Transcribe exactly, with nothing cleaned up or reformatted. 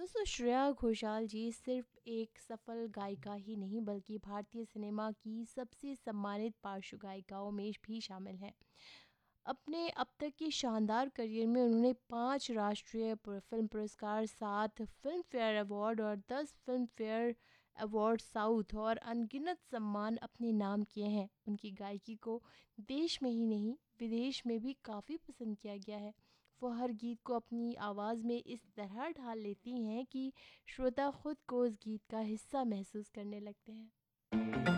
दोस्तों, श्रेया घोषाल जी सिर्फ एक सफल गायिका ही नहीं बल्कि भारतीय सिनेमा की सबसे सम्मानित पार्श्व गायिकाओं में भी शामिल हैं। अपने अब तक के शानदार करियर में उन्होंने पाँच राष्ट्रीय पुर- फिल्म पुरस्कार, सात फिल्म फेयर अवार्ड और दस फिल्म फेयर अवार्ड साउथ और अनगिनत सम्मान अपने नाम किए हैं। उनकी गायकी को देश में ही नहीं विदेश में भी काफ़ी पसंद किया गया है। वो हर गीत को अपनी आवाज़ में इस तरह ढाल लेती हैं कि श्रोता खुद को उस गीत का हिस्सा महसूस करने लगते हैं।